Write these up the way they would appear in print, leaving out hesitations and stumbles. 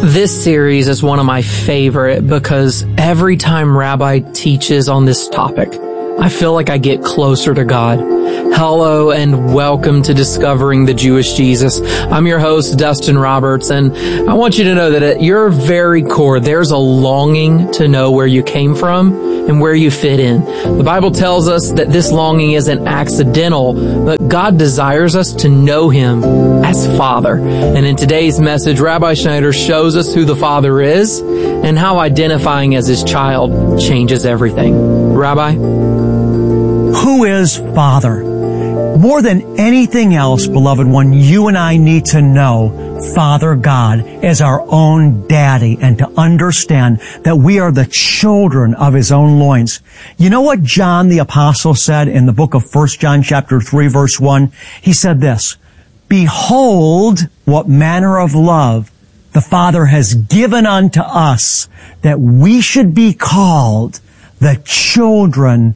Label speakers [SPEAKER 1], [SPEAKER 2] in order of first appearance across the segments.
[SPEAKER 1] This series is one of my favorite because every time Rabbi teaches on this topic, I feel like I get closer to God. Hello and welcome to Discovering the Jewish Jesus. I'm your host, Dustin Roberts, and I want you to know that at your very core, there's a longing to know where you came from and where you fit in. The Bible tells us that this longing isn't accidental, but God desires us to know Him as Father. And in today's message, Rabbi Schneider shows us who the Father is and how identifying as His child changes everything. Rabbi?
[SPEAKER 2] Who is Father? More than anything else, beloved one, you and I need to know Father God as our own daddy and to understand that we are the children of His own loins. You know what John the Apostle said in the book of 1 John chapter 3 verse 1? He said this, "Behold what manner of love the Father has given unto us, that we should be called the children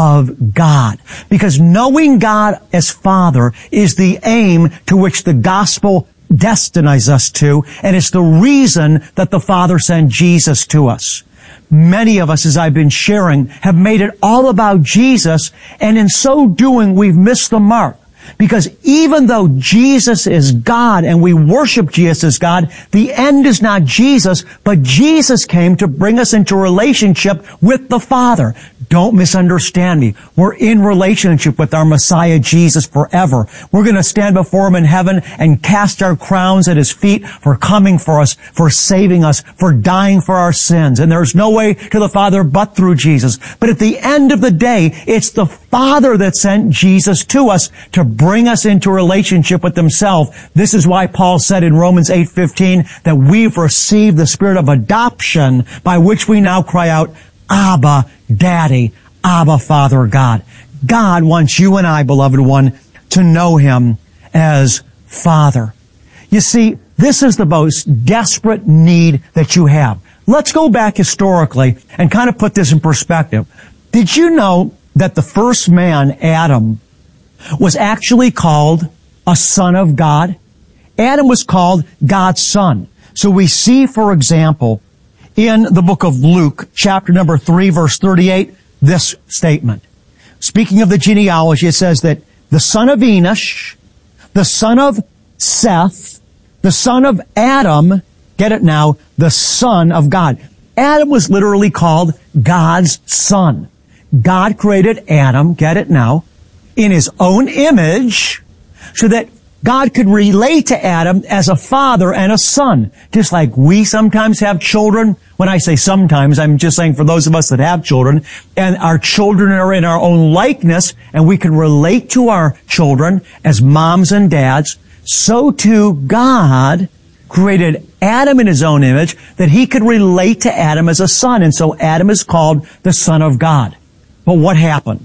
[SPEAKER 2] of God." Because knowing God as Father is the aim to which the gospel destines us to, and it's the reason that the Father sent Jesus to us. Many of us, as I've been sharing, have made it all about Jesus, and in so doing, we've missed the mark. Because even though Jesus is God and we worship Jesus as God, the end is not Jesus, but Jesus came to bring us into relationship with the Father. Don't misunderstand me. We're in relationship with our Messiah Jesus forever. We're going to stand before Him in heaven and cast our crowns at His feet for coming for us, for saving us, for dying for our sins. And there's no way to the Father but through Jesus. But at the end of the day, it's the Father that sent Jesus to us to bring us into a relationship with Himself. This is why Paul said in Romans 8:15 that we've received the spirit of adoption by which we now cry out, Abba, Daddy, Abba, Father, God. God wants you and I, beloved one, to know Him as Father. You see, this is the most desperate need that you have. Let's go back historically and kind of put this in perspective. Did you know that the first man, Adam, was actually called a son of God? Adam was called God's son. So we see, for example, in the book of Luke, chapter number 3, verse 38, this statement. Speaking of the genealogy, it says that the son of Enosh, the son of Seth, the son of Adam, get it now, the son of God. Adam was literally called God's son. God created Adam, get it now, in His own image, so that God could relate to Adam as a father and a son. Just like we sometimes have children. When I say sometimes, I'm just saying for those of us that have children, and our children are in our own likeness, and we can relate to our children as moms and dads, so too God created Adam in His own image that He could relate to Adam as a son. And so Adam is called the Son of God. But what happened?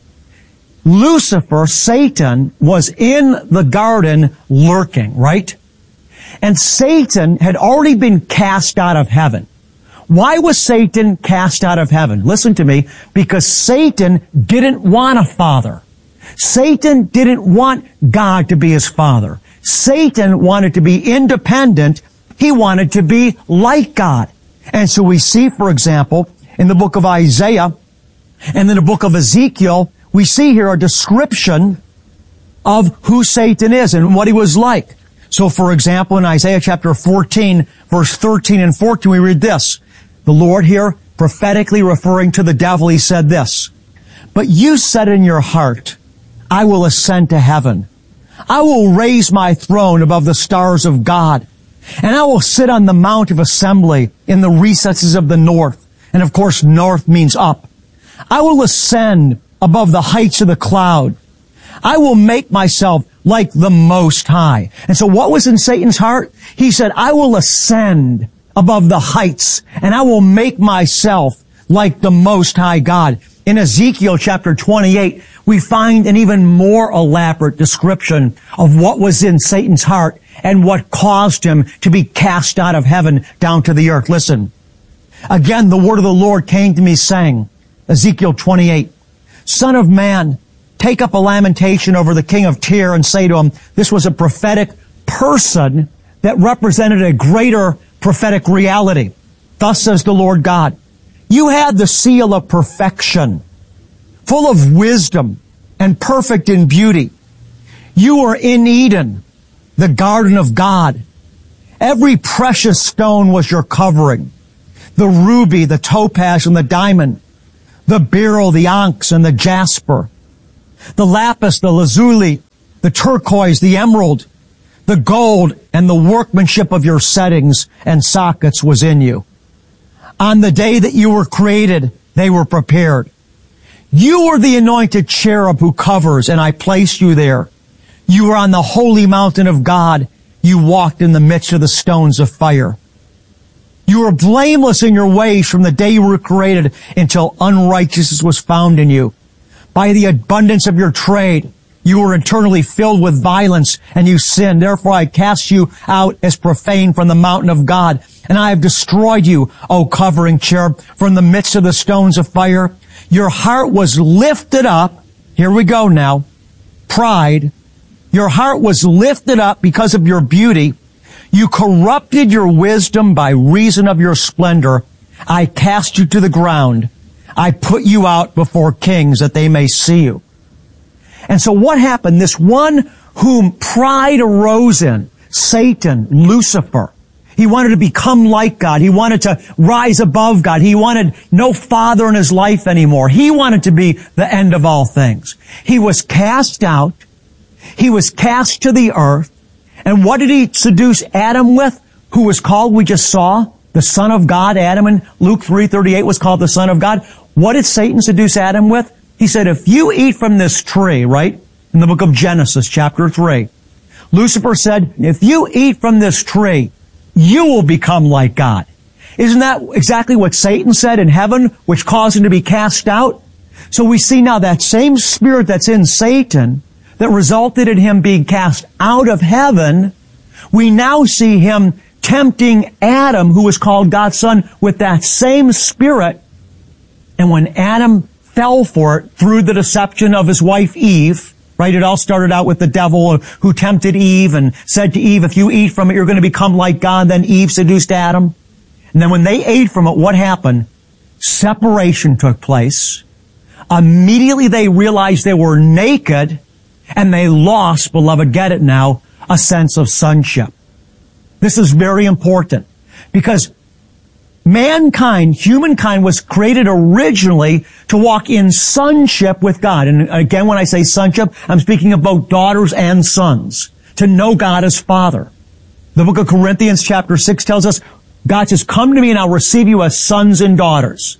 [SPEAKER 2] Lucifer, Satan, was in the garden lurking, right? And Satan had already been cast out of heaven. Why was Satan cast out of heaven? Listen to me. Because Satan didn't want a father. Satan didn't want God to be his father. Satan wanted to be independent. He wanted to be like God. And so we see, for example, in the book of Isaiah and in the book of Ezekiel, we see here a description of who Satan is and what he was like. So, for example, in Isaiah chapter 14, verse 13 and 14, we read this. The Lord here, prophetically referring to the devil, He said this, "But you said in your heart, I will ascend to heaven. I will raise my throne above the stars of God, and I will sit on the mount of assembly in the recesses of the north." And of course, north means up. "I will ascend above the heights of the cloud. I will make myself like the Most High." And so what was in Satan's heart? He said, I will ascend above the heights, and I will make myself like the Most High God. In Ezekiel chapter 28, we find an even more elaborate description of what was in Satan's heart and what caused him to be cast out of heaven down to the earth. Listen. Again, the word of the Lord came to me saying, Ezekiel 28, "Son of man, take up a lamentation over the king of Tyre and say to him," this was a prophetic person that represented a greater prophetic reality. Thus says the Lord God, you had the seal of perfection, full of wisdom and perfect in beauty. You were in Eden, the garden of God. Every precious stone was your covering. The ruby, the topaz, and the diamond, the beryl, the onyx, and the jasper, the lapis, the lazuli, the turquoise, the emerald, the gold, and the workmanship of your settings and sockets was in you. On the day that you were created, they were prepared. You were the anointed cherub who covers, and I placed you there. You were on the holy mountain of God. You walked in the midst of the stones of fire. You were blameless in your ways from the day you were created until unrighteousness was found in you. By the abundance of your trade, you were internally filled with violence and you sinned. Therefore I cast you out as profane from the mountain of God. And I have destroyed you, O covering cherub, from the midst of the stones of fire. Your heart was lifted up. Here we go now. Pride. Your heart was lifted up because of your beauty. You corrupted your wisdom by reason of your splendor. I cast you to the ground. I put you out before kings that they may see you. And so what happened? This one whom pride arose in, Satan, Lucifer, he wanted to become like God. He wanted to rise above God. He wanted no father in his life anymore. He wanted to be the end of all things. He was cast out. He was cast to the earth. And what did he seduce Adam with? Who was called, we just saw, the Son of God. Adam in Luke 3:38 was called the Son of God. What did Satan seduce Adam with? He said, if you eat from this tree, right? In the book of Genesis, chapter 3. Lucifer said, if you eat from this tree, you will become like God. Isn't that exactly what Satan said in heaven, which caused him to be cast out? So we see now that same spirit that's in Satan that resulted in him being cast out of heaven, we now see him tempting Adam, who was called God's son, with that same spirit. And when Adam fell for it through the deception of his wife Eve, right? It all started out with the devil who tempted Eve and said to Eve, if you eat from it, you're going to become like God. Then Eve seduced Adam. And then when they ate from it, what happened? Separation took place. Immediately they realized they were naked and they lost, beloved, get it now, a sense of sonship. This is very important because mankind, humankind was created originally to walk in sonship with God. And again, when I say sonship, I'm speaking of both daughters and sons, to know God as Father. The book of Corinthians chapter 6 tells us, God says, come to me and I'll receive you as sons and daughters.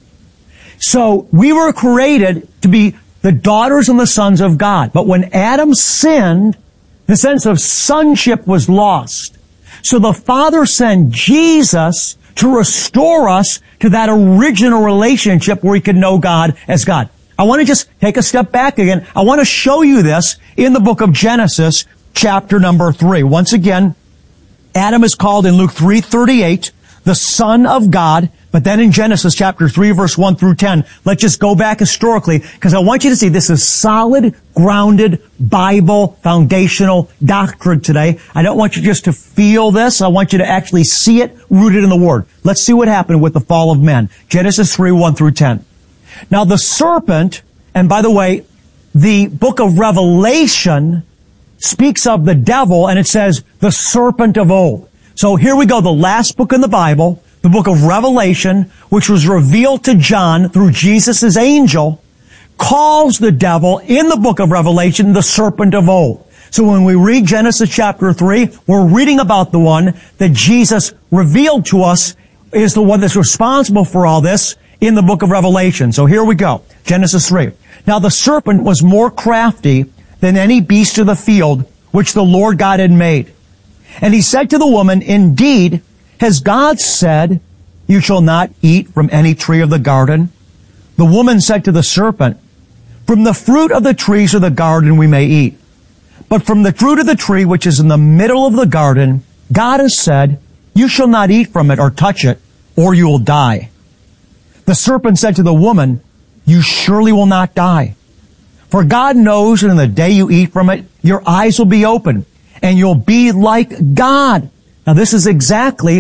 [SPEAKER 2] So we were created to be the daughters and the sons of God. But when Adam sinned, the sense of sonship was lost. So the Father sent Jesus to restore us to that original relationship where we could know God as God. I want to just take a step back again. I want to show you this in the book of Genesis, chapter number 3. Once again, Adam is called in Luke 3:38 the Son of God. But then in Genesis chapter 3, verse 1 through 10, let's just go back historically, because I want you to see this is solid, grounded, Bible, foundational doctrine today. I don't want you just to feel this. I want you to actually see it rooted in the Word. Let's see what happened with the fall of men. Genesis 3, 1 through 10. Now the serpent, and by the way, the book of Revelation speaks of the devil, and it says the serpent of old. So here we go, the last book in the Bible, the book of Revelation, which was revealed to John through Jesus' angel, calls the devil in the book of Revelation the serpent of old. So when we read Genesis chapter 3, we're reading about the one that Jesus revealed to us is the one that's responsible for all this in the book of Revelation. So here we go. Genesis 3. Now the serpent was more crafty than any beast of the field which the Lord God had made. And he said to the woman, indeed, has God said, you shall not eat from any tree of the garden? The woman said to the serpent, from the fruit of the trees of the garden we may eat. But from the fruit of the tree which is in the middle of the garden, God has said, you shall not eat from it or touch it, or you will die. The serpent said to the woman, you surely will not die. For God knows that in the day you eat from it, your eyes will be open, and you'll be like God. Now this is exactly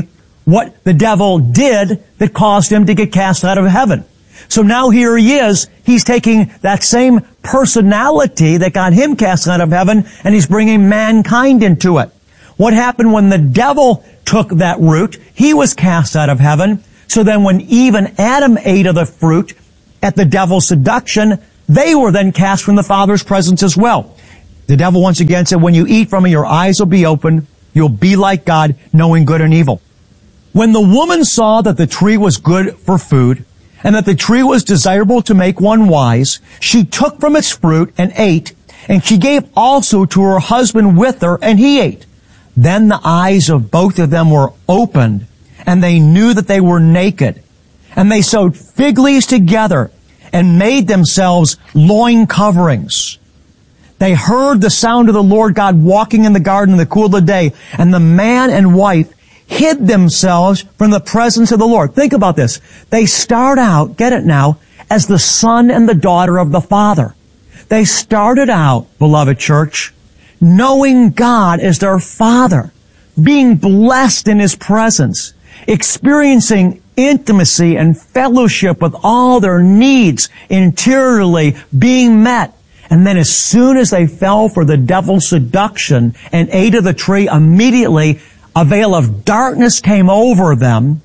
[SPEAKER 2] what the devil did that caused him to get cast out of heaven. So now here he is. He's taking that same personality that got him cast out of heaven, and he's bringing mankind into it. What happened when the devil took that root? He was cast out of heaven. So then when Eve and Adam ate of the fruit at the devil's seduction, they were then cast from the Father's presence as well. The devil once again said, when you eat from it, your eyes will be open. You'll be like God, knowing good and evil. When the woman saw that the tree was good for food, and that the tree was desirable to make one wise, she took from its fruit and ate, and she gave also to her husband with her, and he ate. Then the eyes of both of them were opened, and they knew that they were naked. And they sewed fig leaves together, and made themselves loin coverings. They heard the sound of the Lord God walking in the garden in the cool of the day, and the man and wife hid themselves from the presence of the Lord. Think about this. They start out, get it now, as the son and the daughter of the Father. They started out, beloved church, knowing God as their Father, being blessed in His presence, experiencing intimacy and fellowship with all their needs interiorly being met. And then as soon as they fell for the devil's seduction and ate of the tree, immediately a veil of darkness came over them,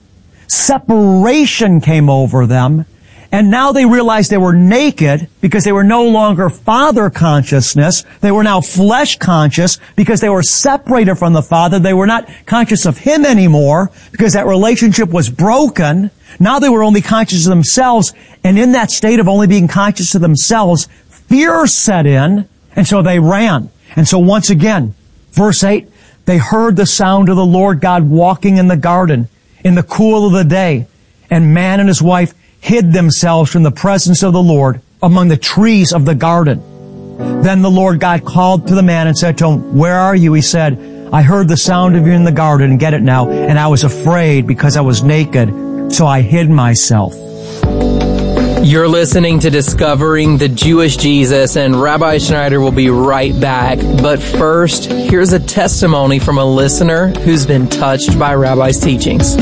[SPEAKER 2] separation came over them, and now they realized they were naked because they were no longer Father consciousness. They were now flesh conscious because they were separated from the Father. They were not conscious of Him anymore because that relationship was broken. Now they were only conscious of themselves, and in that state of only being conscious of themselves, fear set in, and so they ran. And so once again, verse 8, they heard the sound of the Lord God walking in the garden in the cool of the day, and man and his wife hid themselves from the presence of the Lord among the trees of the garden. Then the Lord God called to the man and said to him, "Where are you?" He said, "I heard the sound of you in the garden," and get it now, "and I was afraid because I was naked, so I hid myself."
[SPEAKER 1] You're listening to Discovering the Jewish Jesus, and Rabbi Schneider will be right back. But first, here's a testimony from a listener who's been touched by Rabbi's teachings.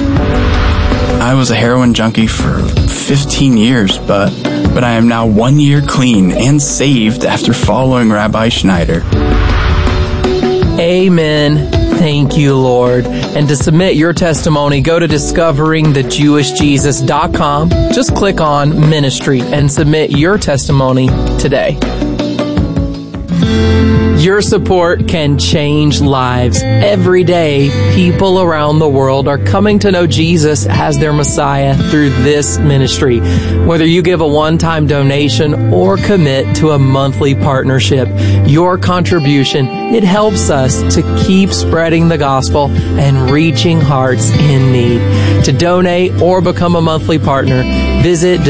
[SPEAKER 3] I was a heroin junkie for 15 years, but I am now 1 year clean and saved after following Rabbi Schneider.
[SPEAKER 1] Amen. Thank you, Lord. And to submit your testimony, go to discoveringthejewishjesus.com. Just click on Ministry and submit your testimony today. Your support can change lives. Every day, people around the world are coming to know Jesus as their Messiah through this ministry. Whether you give a one-time donation or commit to a monthly partnership, your contribution, it helps us to keep spreading the gospel and reaching hearts in need. To donate or become a monthly partner, visit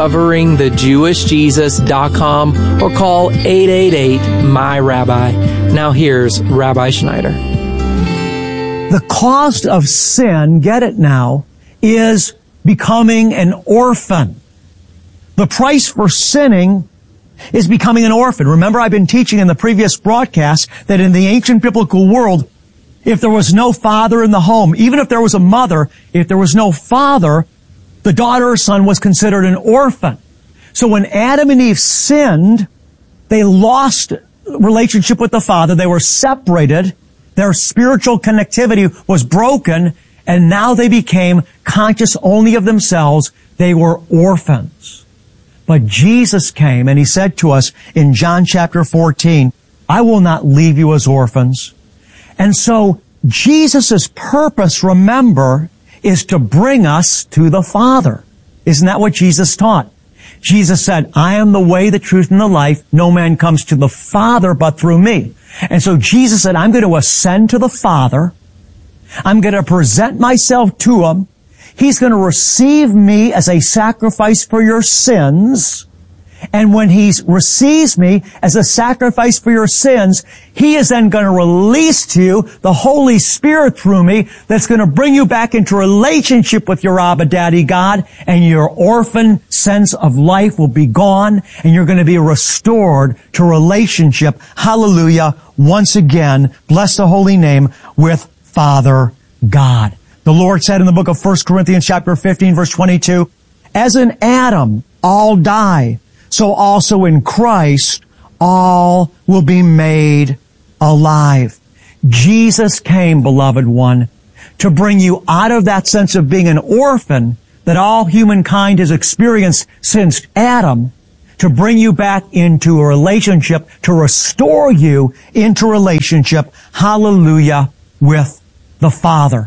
[SPEAKER 1] discoveringthejewishjesus.com or call 888-MY-RABBI. Now here's Rabbi Schneider.
[SPEAKER 2] The cost of sin, get it now, is becoming an orphan. The price for sinning is becoming an orphan. Remember, I've been teaching in the previous broadcast that in the ancient biblical world, if there was no father in the home, even if there was a mother, if there was no father, the daughter or son was considered an orphan. So when Adam and Eve sinned, they lost relationship with the Father. They were separated. Their spiritual connectivity was broken, and now they became conscious only of themselves. They were orphans. But Jesus came and He said to us in John chapter 14, "I will not leave you as orphans." And so Jesus' purpose, remember, is to bring us to the Father. Isn't that what Jesus taught? Jesus said, "I am the way, the truth, and the life. No man comes to the Father but through me." And so Jesus said, I'm going to ascend to the Father. I'm going to present myself to Him. He's going to receive me as a sacrifice for your sins. And when He receives me as a sacrifice for your sins, He is then going to release to you the Holy Spirit through me that's going to bring you back into relationship with your Abba Daddy God, and your orphan sense of life will be gone, and you're going to be restored to relationship, hallelujah, once again, bless the holy name, with Father God. The Lord said in the book of 1 Corinthians chapter 15, verse 22, as in Adam all die, so also in Christ all will be made alive. Jesus came, beloved one, to bring you out of that sense of being an orphan that all humankind has experienced since Adam, to bring you back into a relationship, to restore you into relationship, hallelujah, with the Father.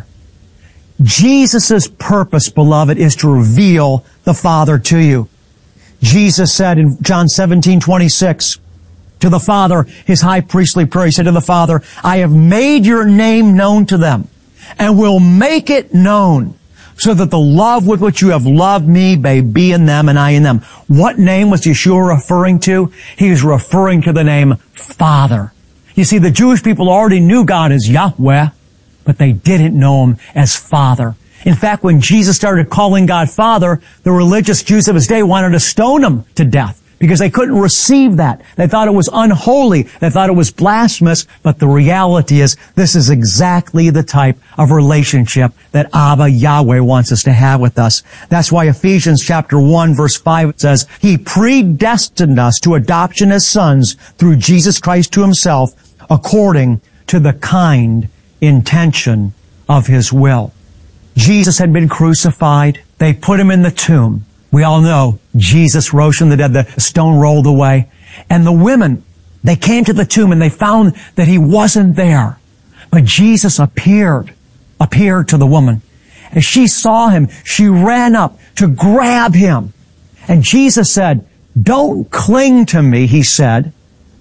[SPEAKER 2] Jesus' purpose, beloved, is to reveal the Father to you. Jesus said in John 17:26, to the Father, his high priestly prayer, he said to the Father, I have made your name known to them, and will make it known, so that the love with which you have loved me may be in them and I in them. What name was Yeshua referring to? He was referring to the name Father. You see, the Jewish people already knew God as Yahweh, but they didn't know Him as Father. In fact, when Jesus started calling God Father, the religious Jews of His day wanted to stone Him to death because they couldn't receive that. They thought it was unholy. They thought it was blasphemous. But the reality is, this is exactly the type of relationship that Abba Yahweh wants us to have with us. That's why Ephesians chapter 1 verse 5 says, He predestined us to adoption as sons through Jesus Christ to Himself, according to the kind intention of His will. Jesus had been crucified. They put Him in the tomb. We all know Jesus rose from the dead. The stone rolled away. And the women, they came to the tomb and they found that He wasn't there. But Jesus appeared to the woman. As she saw Him, she ran up to grab Him. And Jesus said, don't cling to me, He said.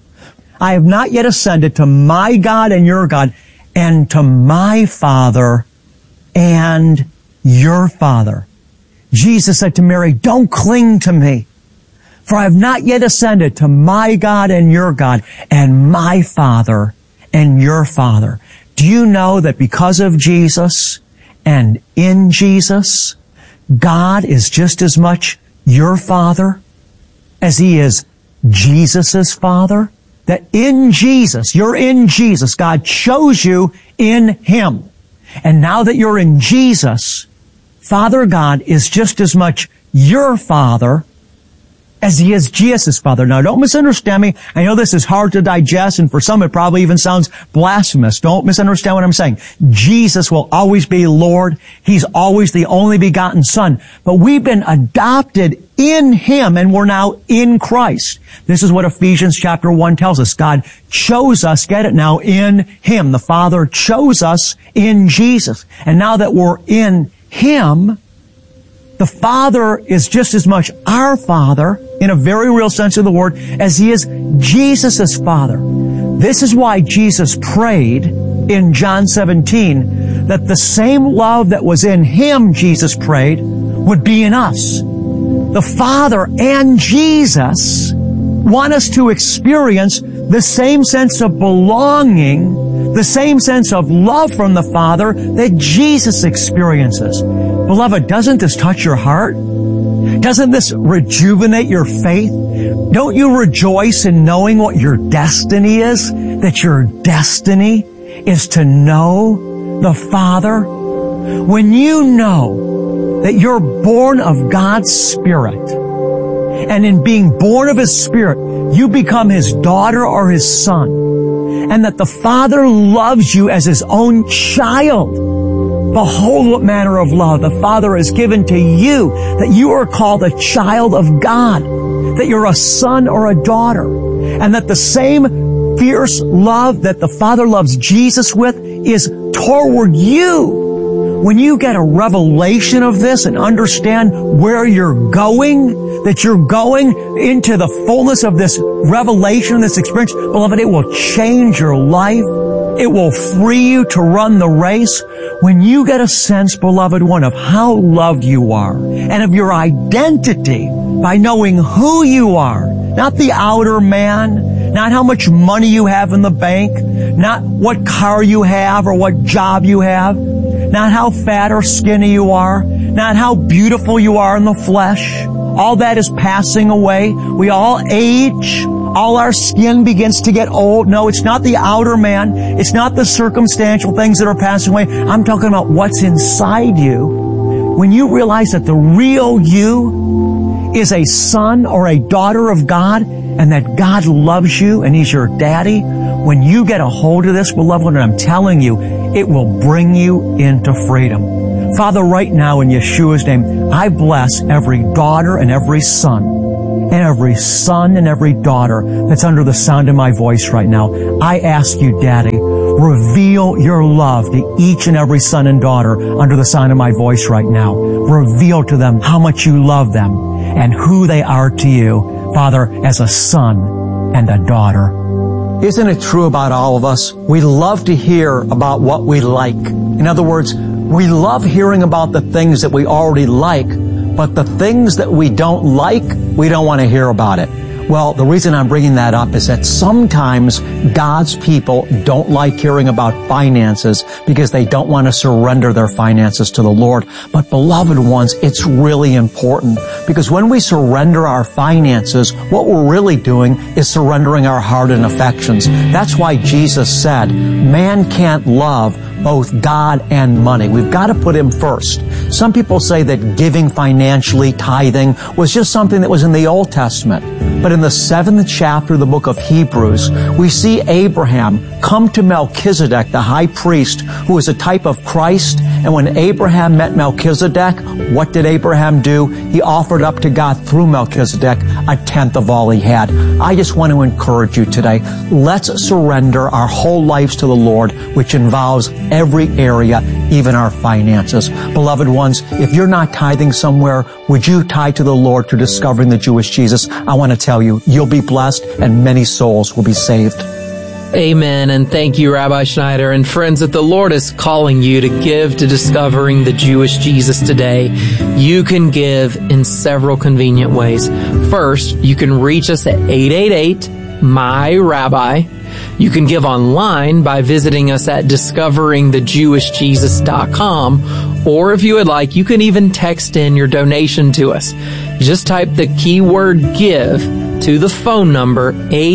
[SPEAKER 2] I have not yet ascended to my God and your God, and to my Father and your Father. Jesus said to Mary, don't cling to me, for I have not yet ascended to my God and your God, and my Father and your Father. Do you know that because of Jesus and in Jesus, God is just as much your Father as He is Jesus' Father? That in Jesus, you're in Jesus. God chose you in Him. And now that you're in Jesus, Father God is just as much your Father as He is Jesus' Father. Now, don't misunderstand me. I know this is hard to digest, and for some it probably even sounds blasphemous. Don't misunderstand what I'm saying. Jesus will always be Lord. He's always the only begotten Son. But we've been adopted in Him, and we're now in Christ. This is what Ephesians chapter 1 tells us. God chose us, get it now, in Him. The Father chose us in Jesus. And now that we're in Him, the Father is just as much our Father, in a very real sense of the word, as He is Jesus' Father. This is why Jesus prayed in John 17 that the same love that was in Him, Jesus prayed, would be in us. The Father and Jesus want us to experience the same sense of belonging, the same sense of love from the Father that Jesus experiences. Beloved, doesn't this touch your heart? Doesn't this rejuvenate your faith? Don't you rejoice in knowing what your destiny is? That your destiny is to know the Father? When you know that you're born of God's Spirit, and in being born of His Spirit, you become His daughter or His son, and that the Father loves you as His own child, behold what manner of love the Father has given to you, that you are called a child of God, that you're a son or a daughter, and that the same fierce love that the Father loves Jesus with is toward you. When you get a revelation of this and understand where you're going, that you're going into the fullness of this revelation, this experience, beloved, it will change your life. It will free you to run the race. When you get a sense, beloved one, of how loved you are and of your identity by knowing who you are, not the outer man, not how much money you have in the bank, not what car you have or what job you have, not how fat or skinny you are, not how beautiful you are in the flesh. All that is passing away. We all age. all our skin begins to get old. No, it's not the outer man. It's not the circumstantial things that are passing away. I'm talking about what's inside you. When you realize that the real you is a son or a daughter of God, and that God loves you and He's your daddy, when you get a hold of this, beloved one, and I'm telling you, it will bring you into freedom. Father, right now in Yeshua's name, I bless every daughter and every son and every daughter that's under the sound of my voice right now. I ask you, Daddy, reveal your love to each and every son and daughter under the sound of my voice right now. Reveal to them how much you love them and who they are to you, Father, as a son and a daughter. Isn't it true about all of us? We love to hear about what we like. In other words, we love hearing about the things that we already like, but the things that we don't like, we don't want to hear about it. Well, the reason I'm bringing that up is that sometimes God's people don't like hearing about finances because they don't want to surrender their finances to the Lord. But beloved ones, it's really important because when we surrender our finances, what we're really doing is surrendering our heart and affections. That's why Jesus said, man can't love both God and money. We've got to put Him first. Some people say that giving financially, tithing, was just something that was in the Old Testament. But in the 7th chapter of the book of Hebrews, we see Abraham come to Melchizedek, the high priest, who was a type of Christ. And when Abraham met Melchizedek, what did Abraham do? He offered up to God through Melchizedek 1/10 of all he had. I just want to encourage you today. Let's surrender our whole lives to the Lord, which involves every area, even our finances. Beloved ones, if you're not tithing somewhere, would you tithe to the Lord through discovering the Jewish Jesus? I want to tell you, you'll be blessed and many souls will be saved.
[SPEAKER 1] Amen, and thank you, Rabbi Schneider. And friends, that the Lord is calling you to give to discovering the Jewish Jesus today, you can give in several convenient ways. First, you can reach us at 888-MY-RABBI. You can give online by visiting us at discoveringthejewishjesus.com, or if you would like, you can even text in your donation to us. Just type the keyword give to the phone number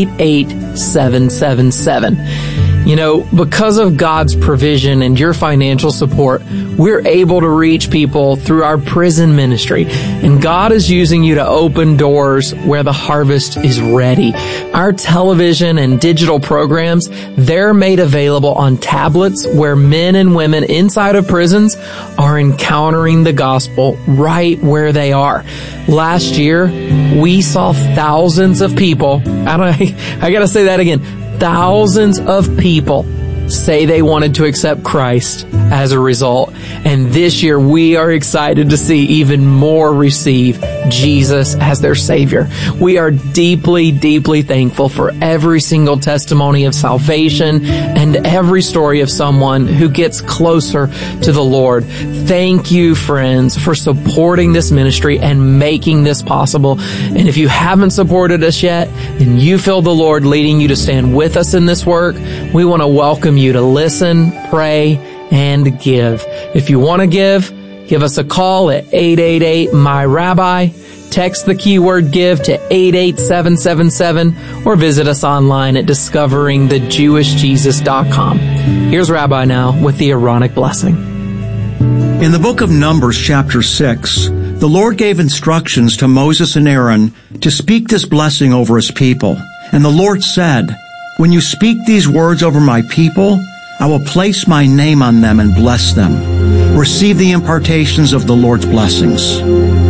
[SPEAKER 1] 88777. You know, because of God's provision and your financial support, we're able to reach people through our prison ministry. And God is using you to open doors where the harvest is ready. Our television and digital programs, they're made available on tablets where men and women inside of prisons are encountering the gospel right where they are. Last year, we saw thousands of people, I gotta say that again, thousands of people say they wanted to accept Christ as a result. And this year we are excited to see even more receive Jesus as their Savior. We are deeply, deeply thankful for every single testimony of salvation and every story of someone who gets closer to the Lord. Thank you, friends, for supporting this ministry and making this possible. And if you haven't supported us yet, and you feel the Lord leading you to stand with us in this work, we want to welcome you to listen, pray, and give. If you want to give us a call at 888-MY-RABBI. Text the keyword give to 88777 or visit us online at discoveringthejewishjesus.com. Here's Rabbi now with the Aaronic blessing.
[SPEAKER 4] In the book of Numbers, chapter 6, the Lord gave instructions to Moses and Aaron to speak this blessing over His people. And the Lord said, "When you speak these words over my people, I will place my name on them and bless them. Receive the impartations of the Lord's blessings.